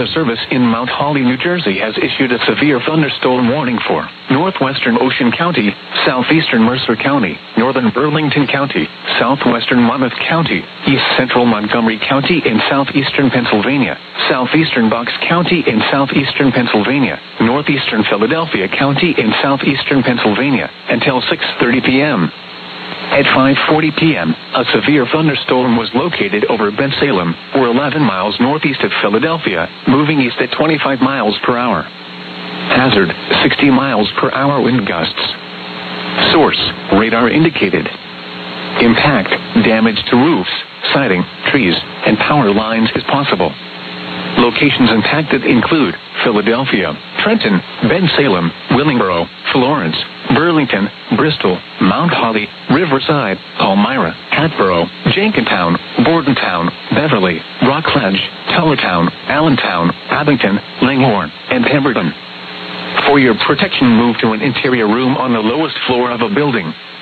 Weather Service in Mount Holly, New Jersey has issued a severe thunderstorm warning for northwestern Ocean County, southeastern Mercer County, northern Burlington County, southwestern Monmouth County, east central Montgomery County in southeastern Pennsylvania, southeastern Bucks County in southeastern Pennsylvania, northeastern Philadelphia County in southeastern Pennsylvania, until 6:30 p.m. At 5:40 p.m., a severe thunderstorm was located over Bensalem, or 11 miles northeast of Philadelphia, moving east at 25 miles per hour. Hazard, 60 miles per hour wind gusts. Source, radar indicated. Impact, damage to roofs, siding, trees, and power lines is possible. Locations impacted include Philadelphia, Trenton, Bensalem, Willingboro, Florence, Burlington, Bristol, Mount Holly, Riverside, Palmyra, Hatboro, Jenkintown, Bordentown, Beverly, Rockledge, Tullertown, Allentown, Abington, Langhorne, and Pemberton. For your protection, move to an interior room on the lowest floor of a building.